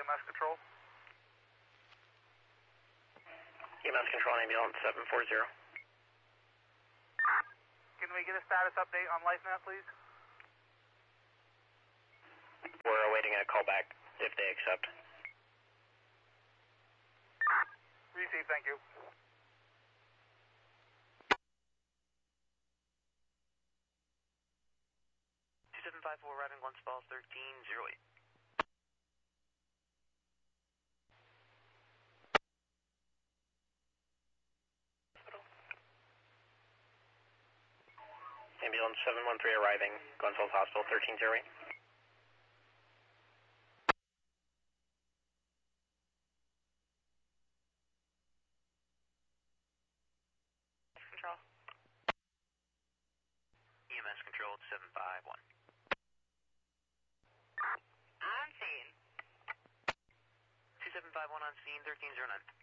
EMS control. EMS control, ambulance 740. Can we get a status update on LifeNet, please? We're awaiting a call back if they accept. Receive, thank you. Riding Glens Falls 1308. Ambulance 713 arriving, Glens Falls Hospital 1308. Control. EMS control 751. On scene. 2751 on scene, 1309.